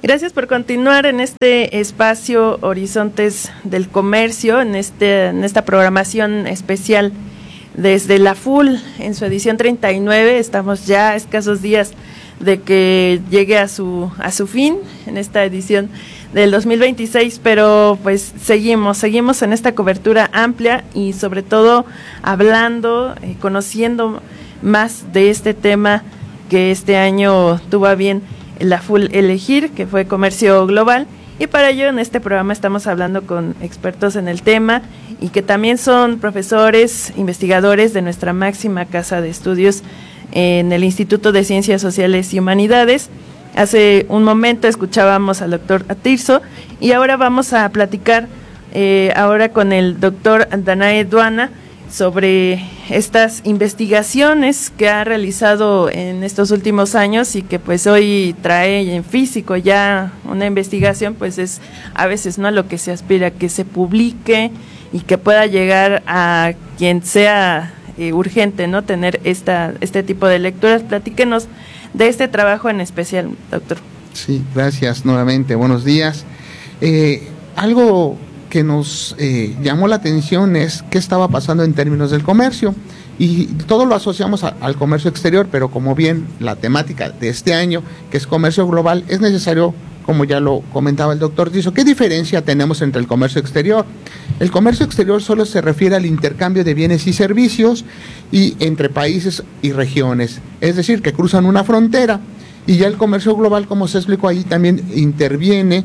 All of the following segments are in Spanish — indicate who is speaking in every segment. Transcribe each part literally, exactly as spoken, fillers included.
Speaker 1: Gracias por continuar en este espacio Horizontes del Comercio, en, este, en esta programación especial desde la F U L en su edición treinta y nueve. Estamos ya a escasos días de que llegue a su a su fin en esta edición del dos mil veintiséis, pero pues seguimos, seguimos en esta cobertura amplia y sobre todo hablando, eh, conociendo más de este tema que este año tuvo a bien la F U L elegir, que fue comercio global, y para ello en este programa estamos hablando con expertos en el tema y que también son profesores, investigadores de nuestra máxima casa de estudios en el Instituto de Ciencias Sociales y Humanidades. Hace un momento escuchábamos al doctor Tirso y ahora vamos a platicar eh, ahora con el doctor Danae Duana sobre estas investigaciones que ha realizado en estos últimos años y que pues hoy trae en físico ya una investigación, pues es a veces no lo que se aspira, que se publique y que pueda llegar a quien sea eh, urgente, ¿no? Tener esta este tipo de lecturas. Platíquenos de este trabajo en especial, doctor.
Speaker 2: Sí, gracias nuevamente, buenos días. Eh, algo que nos eh, llamó la atención es qué estaba pasando en términos del comercio, y todo lo asociamos a, al comercio exterior, pero como bien la temática de este año, que es comercio global, es necesario, como ya lo comentaba el doctor Tirso, ¿qué diferencia tenemos entre el comercio exterior? El comercio exterior solo se refiere al intercambio de bienes y servicios y entre países y regiones, es decir, que cruzan una frontera, y ya el comercio global, como se explicó ahí, también interviene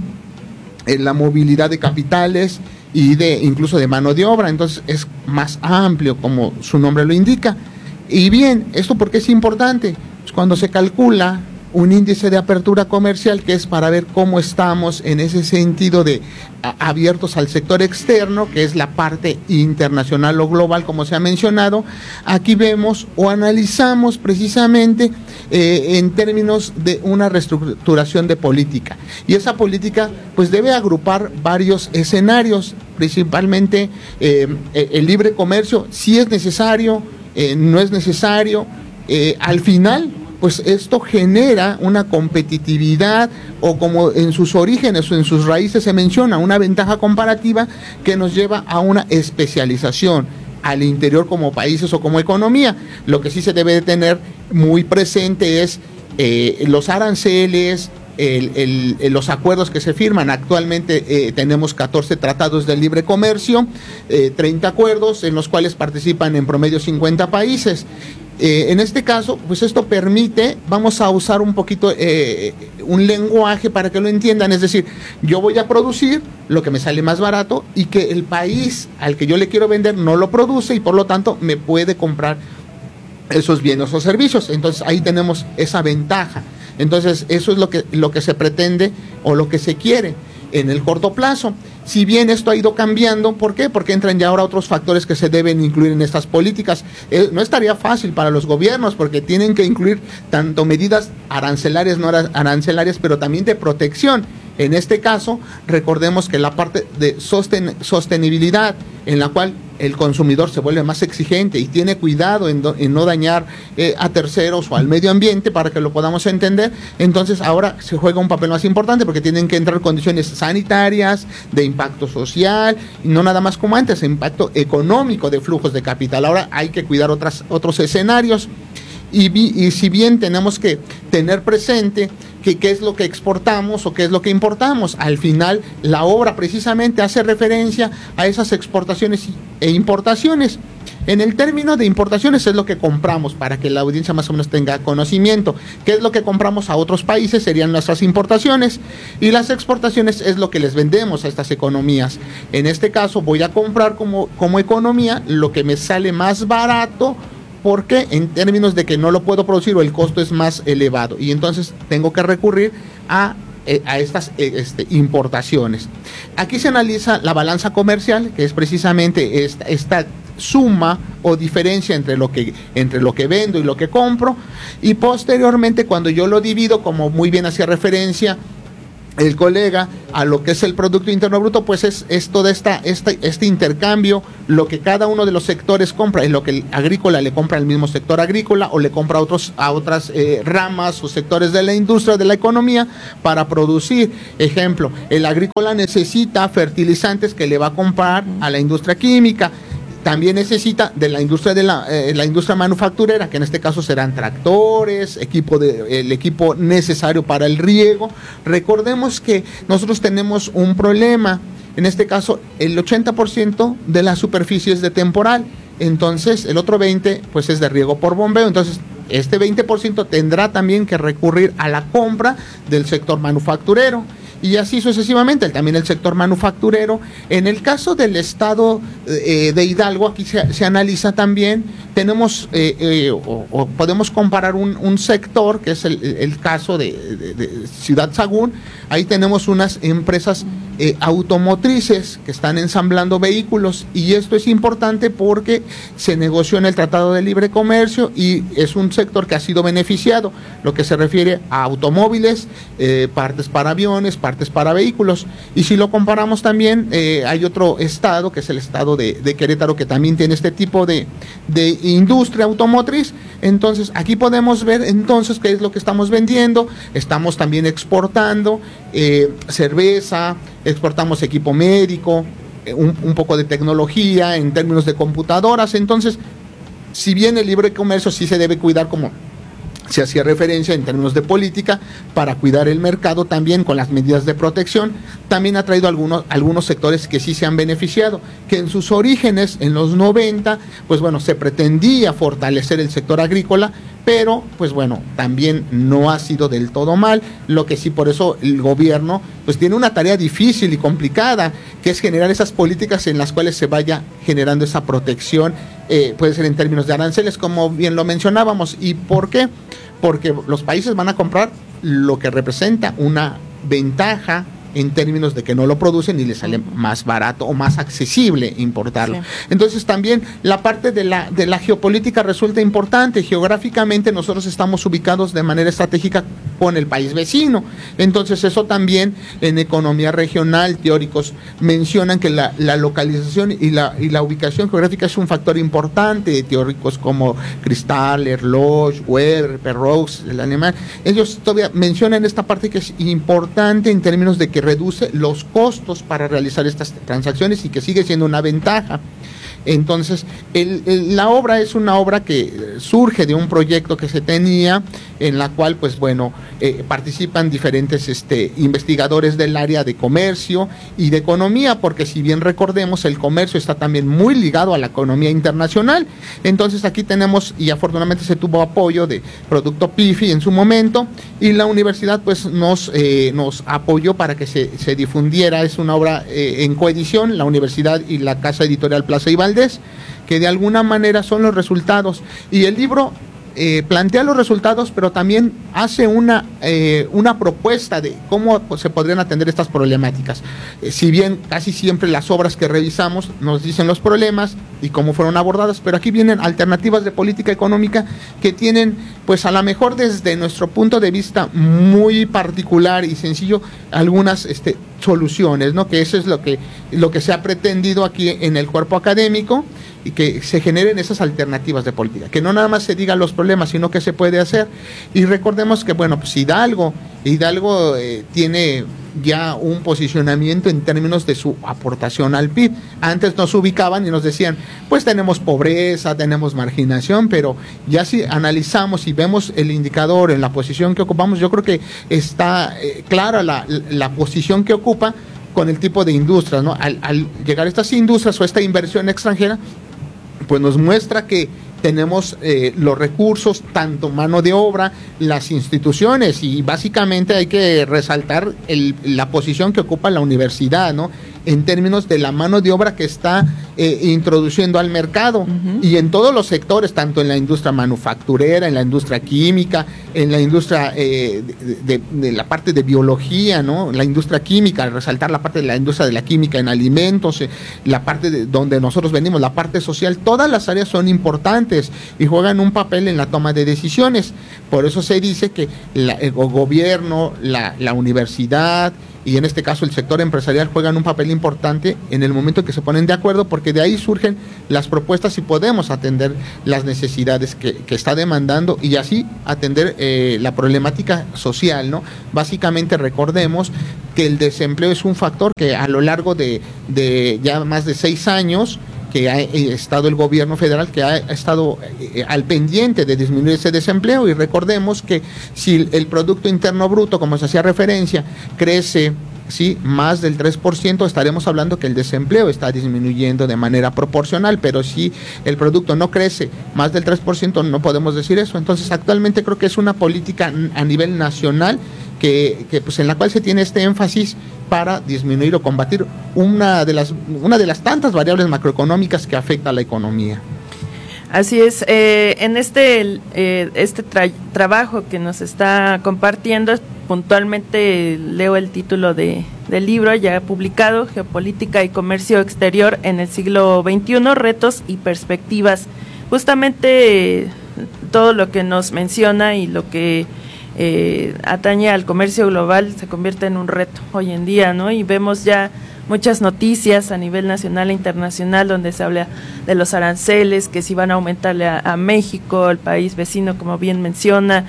Speaker 2: en la movilidad de capitales y de incluso de mano de obra, entonces es más amplio, como su nombre lo indica. Y bien, ¿esto por qué es importante? Pues cuando se calcula un índice de apertura comercial, que es para ver cómo estamos en ese sentido de a, abiertos al sector externo, que es la parte internacional o global, como se ha mencionado, aquí vemos o analizamos precisamente eh, en términos de una reestructuración de política. Y esa política pues debe agrupar varios escenarios, principalmente eh, el libre comercio, si es necesario, eh, no es necesario, eh, al final pues esto genera una competitividad, o como en sus orígenes o en sus raíces se menciona, una ventaja comparativa que nos lleva a una especialización al interior como países o como economía. Lo que sí se debe de tener muy presente es eh, los aranceles, El, el, el, los acuerdos que se firman. Actualmente eh, tenemos catorce tratados de libre comercio, eh, treinta acuerdos en los cuales participan en promedio cincuenta países. Eh, en este caso, pues esto permite, vamos a usar un poquito eh, un lenguaje para que lo entiendan, es decir, yo voy a producir lo que me sale más barato y que el país al que yo le quiero vender no lo produce y por lo tanto me puede comprar esos bienes o servicios. Entonces ahí tenemos esa ventaja. Entonces eso es lo que, lo que se pretende o lo que se quiere en el corto plazo. Si bien esto ha ido cambiando, ¿por qué? Porque entran ya ahora otros factores que se deben incluir en estas políticas. Eh, no estaría fácil para los gobiernos porque tienen que incluir tanto medidas arancelarias, no arancelarias, pero también de protección. En este caso, recordemos que la parte de sosten sostenibilidad, en la cual el consumidor se vuelve más exigente y tiene cuidado en, do, en no dañar eh, a terceros o al medio ambiente, para que lo podamos entender, entonces ahora se juega un papel más importante porque tienen que entrar condiciones sanitarias, de impacto social, y no nada más como antes, impacto económico de flujos de capital. Ahora hay que cuidar otras, otros escenarios. Y, y si bien tenemos que tener presente que qué es lo que exportamos o qué es lo que importamos, al final la obra precisamente hace referencia a esas exportaciones e importaciones. En el término de importaciones es lo que compramos, para que la audiencia más o menos tenga conocimiento. ¿Qué es lo que compramos a otros países? Serían nuestras importaciones. Y las exportaciones es lo que les vendemos a estas economías. En este caso voy a comprar como, como economía lo que me sale más barato, porque en términos de que no lo puedo producir o el costo es más elevado, y entonces tengo que recurrir a, a estas este, importaciones. Aquí se analiza la balanza comercial, que es precisamente esta, esta suma o diferencia entre lo que entre lo que vendo y lo que compro, y posteriormente cuando yo lo divido, como muy bien hacía referencia el colega a lo que es el Producto Interno Bruto, pues es, es todo esta, este, este intercambio, lo que cada uno de los sectores compra, es lo que el agrícola le compra al mismo sector agrícola o le compra a, otros, a otras eh, ramas o sectores de la industria, de la economía, para producir. Ejemplo, el agrícola necesita fertilizantes que le va a comprar a la industria química. También necesita de la industria de la, eh, la industria manufacturera, que en este caso serán tractores, equipo de, el equipo necesario para el riego. Recordemos que nosotros tenemos un problema, en este caso el ochenta por ciento de la superficie es de temporal, entonces el otro veinte por ciento pues es de riego por bombeo, entonces este veinte por ciento tendrá también que recurrir a la compra del sector manufacturero. Y así sucesivamente, también el sector manufacturero. En el caso del estado eh, de Hidalgo, aquí se, se analiza también, tenemos eh, eh, o, o podemos comparar un, un sector, que es el, el caso de, de, de Ciudad Sagún. Ahí tenemos unas empresas eh, automotrices que están ensamblando vehículos, y esto es importante porque se negoció en el Tratado de Libre Comercio y es un sector que ha sido beneficiado, lo que se refiere a automóviles, eh, partes para aviones, partes para vehículos. Y si lo comparamos también, eh, hay otro estado, que es el estado de, de Querétaro, que también tiene este tipo de, de industria automotriz. Entonces aquí podemos ver entonces qué es lo que estamos vendiendo. Estamos también exportando eh, cerveza, exportamos equipo médico, eh, un, un poco de tecnología en términos de computadoras. Entonces, si bien el libre comercio sí se debe cuidar, como se hacía referencia en términos de política, para cuidar el mercado también con las medidas de protección, también ha traído algunos, algunos sectores que sí se han beneficiado, que en sus orígenes, en los noventa, pues bueno, se pretendía fortalecer el sector agrícola, pero pues bueno, también no ha sido del todo mal, lo que sí, por eso el gobierno pues tiene una tarea difícil y complicada, que es generar esas políticas en las cuales se vaya generando esa protección, eh, puede ser en términos de aranceles, como bien lo mencionábamos. ¿Y por qué? Porque los países van a comprar lo que representa una ventaja en términos de que no lo producen y les sale más barato o más accesible importarlo. Sí. Entonces también la parte de la, de la geopolítica resulta importante. Geográficamente nosotros estamos ubicados de manera estratégica con el país vecino. Entonces eso también en economía regional, teóricos mencionan que la, la localización y la, y la ubicación geográfica es un factor importante. Teóricos como Cristal, Erloch, Weber, Perroux, el alemán, ellos todavía mencionan esta parte que es importante en términos de que reduce los costos para realizar estas transacciones y que sigue siendo una ventaja. Entonces, el, el, la obra es una obra que surge de un proyecto que se tenía, en la cual, pues bueno, eh, participan diferentes este, investigadores del área de comercio y de economía, porque si bien recordemos, el comercio está también muy ligado a la economía internacional. Entonces, aquí tenemos, y afortunadamente se tuvo apoyo de Producto P I F I en su momento, y la universidad pues nos, eh, nos apoyó para que se, se difundiera. Es una obra eh, en coedición, la universidad y la Casa Editorial Plaza y Valdés, que de alguna manera son los resultados, y el libro eh, plantea los resultados, pero también hace una, eh, una propuesta de cómo pues, se podrían atender estas problemáticas. Eh, si bien casi siempre las obras que revisamos nos dicen los problemas y cómo fueron abordadas, pero aquí vienen alternativas de política económica que tienen, pues a lo mejor desde nuestro punto de vista muy particular y sencillo, algunas este, soluciones, ¿no? Que eso es lo que, lo que se ha pretendido aquí en el cuerpo académico, y que se generen esas alternativas de política, que no nada más se digan los problemas, sino que se puede hacer. Y recordemos que, bueno, pues Hidalgo, Hidalgo eh, tiene ya un posicionamiento en términos de su aportación al P I B. Antes nos ubicaban y nos decían, pues tenemos pobreza, tenemos marginación, pero ya si analizamos y vemos el indicador en la posición que ocupamos, yo creo que está eh, clara la, la posición que ocupa con el tipo de industrias, ¿no? Al, al llegar a estas industrias o esta inversión extranjera, pues nos muestra que tenemos eh, los recursos, tanto mano de obra, las instituciones, y básicamente hay que resaltar el, la posición que ocupa la universidad, ¿no? En términos de la mano de obra que está eh, introduciendo al mercado. Uh-huh. Y en todos los sectores, tanto en la industria manufacturera, en la industria química, en la industria eh, de, de, de la parte de biología, ¿no? La industria química, resaltar la parte de la industria de la química en alimentos, eh, la parte de donde nosotros venimos, la parte social, todas las áreas son importantes y juegan un papel en la toma de decisiones. Por eso se dice que la, el gobierno, la, la universidad y en este caso el sector empresarial juegan un papel importante en el momento en que se ponen de acuerdo, porque de ahí surgen las propuestas y podemos atender las necesidades que, que está demandando y así atender eh, la problemática social, ¿no? Básicamente recordemos que el desempleo es un factor que a lo largo de, de ya más de seis años que ha estado el gobierno federal, que ha estado eh, al pendiente de disminuir ese desempleo, y recordemos que si el Producto Interno Bruto, como se hacía referencia, crece sí, más del tres por ciento, estaremos hablando que el desempleo está disminuyendo de manera proporcional, pero si el producto no crece más del tres por ciento no podemos decir eso. Entonces actualmente creo que es una política a nivel nacional que, que pues en la cual se tiene este énfasis para disminuir o combatir una de las una de las tantas variables macroeconómicas que afecta a la economía.
Speaker 1: Así es, eh, en este eh, este tra- trabajo que nos está compartiendo, puntualmente leo el título de, del libro ya publicado, Geopolítica y Comercio Exterior en el siglo veintiuno, retos y perspectivas. Justamente eh, todo lo que nos menciona y lo que eh, atañe al comercio global se convierte en un reto hoy en día, ¿no? Y vemos ya muchas noticias a nivel nacional e internacional donde se habla de los aranceles, que si van a aumentarle a, a México, el país vecino, como bien menciona,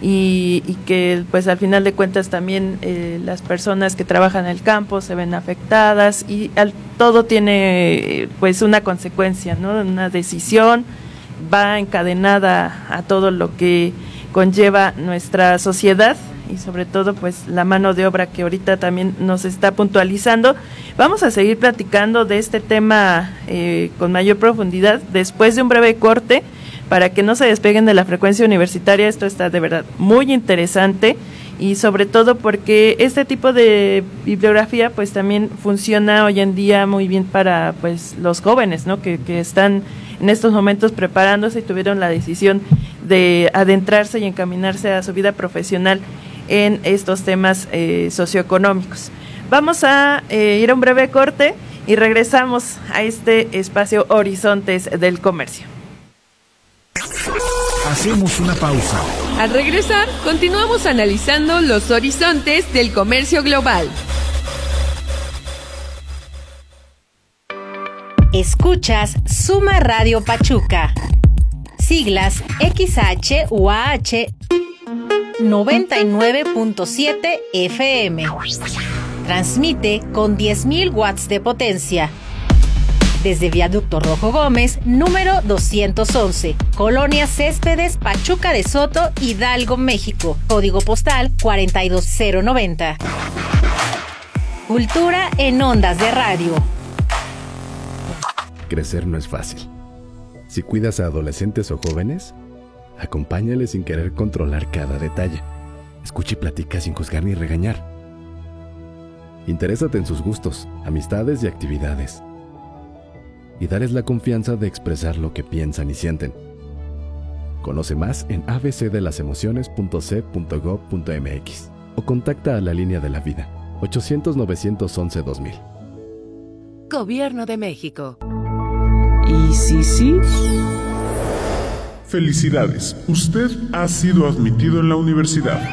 Speaker 1: y, y que pues al final de cuentas también eh, las personas que trabajan en el campo se ven afectadas y al, todo tiene pues una consecuencia, ¿no? Una decisión va encadenada a todo lo que conlleva nuestra sociedad y sobre todo pues la mano de obra que ahorita también nos está puntualizando. Vamos a seguir platicando de este tema eh, con mayor profundidad después de un breve corte para que no se despeguen de la frecuencia universitaria. Esto está de verdad muy interesante y sobre todo porque este tipo de bibliografía pues también funciona hoy en día muy bien para pues los jóvenes, ¿no? que, que están en estos momentos preparándose y tuvieron la decisión de adentrarse y encaminarse a su vida profesional en estos temas eh, socioeconómicos. Vamos a eh, ir a un breve corte y regresamos a este espacio Horizontes del Comercio.
Speaker 3: Hacemos una pausa.
Speaker 4: Al regresar, continuamos analizando los horizontes del comercio global.
Speaker 5: Escuchas Suma Radio Pachuca. Siglas X H U A H noventa y nueve punto siete F M. Transmite con diez mil watts de potencia. Desde Viaducto Rojo Gómez, número doscientos once, Colonia Céspedes, Pachuca de Soto, Hidalgo, México. Código postal cuarenta y dos cero noventa. Cultura en ondas de radio.
Speaker 6: Crecer no es fácil. Si cuidas a adolescentes o jóvenes, acompáñales sin querer controlar cada detalle. Escucha y platica sin juzgar ni regañar. Interésate en sus gustos, amistades y actividades. Y dales la confianza de expresar lo que piensan y sienten. Conoce más en a b c de las emociones punto c punto gob punto m x o contacta a la línea de la vida ochocientos novecientos once dos mil.
Speaker 7: Gobierno de México.
Speaker 8: ¿Y sí, sí?
Speaker 9: Felicidades, usted ha sido admitido en la universidad.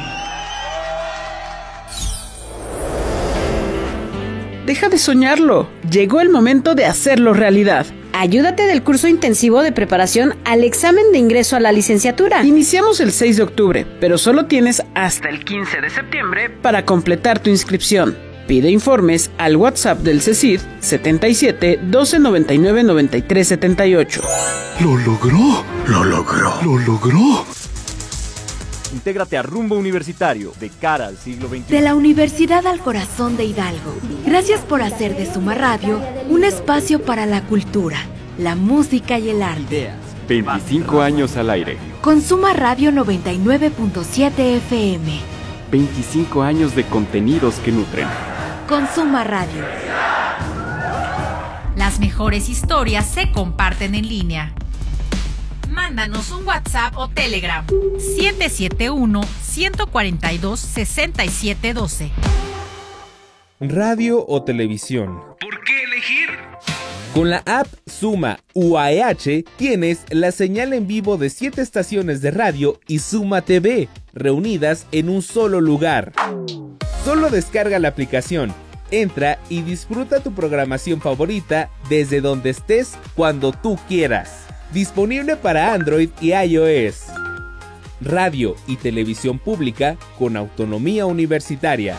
Speaker 8: Deja de soñarlo. Llegó el momento de hacerlo realidad.
Speaker 10: Ayúdate del curso intensivo de preparación al examen de ingreso a la licenciatura.
Speaker 8: Iniciamos el seis de octubre, pero solo tienes hasta el quince de septiembre para completar tu inscripción. Pide informes al WhatsApp del CECID setenta y siete, doce noventa y nueve, noventa y tres setenta y ocho.
Speaker 3: ¡Lo logró! ¡Lo logró! ¡Lo logró!
Speaker 11: Intégrate a Rumbo Universitario de cara al siglo veintiuno.
Speaker 12: De la Universidad al Corazón de Hidalgo. Gracias por hacer de Suma Radio un espacio para la cultura, la música y el arte.
Speaker 11: Ideas. veinticinco años al aire.
Speaker 12: Con Suma Radio noventa y nueve punto siete F M.
Speaker 11: veinticinco años de contenidos que nutren.
Speaker 12: Con Suma Radio.
Speaker 5: Las mejores historias se comparten en línea. Mándanos un WhatsApp o Telegram. siete siete uno, uno cuatro dos, seis siete uno dos.
Speaker 13: Radio o televisión. ¿Por qué elegir? Con la app Suma U A E H tienes la señal en vivo de siete estaciones de radio y Suma T V, reunidas en un solo lugar. Solo descarga la aplicación, entra y disfruta tu programación favorita desde donde estés cuando tú quieras. Disponible para Android y iOS. Radio y televisión pública con autonomía universitaria.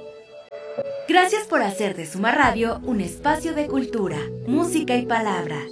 Speaker 12: Gracias por hacer de Suma Radio un espacio de cultura, música y palabra.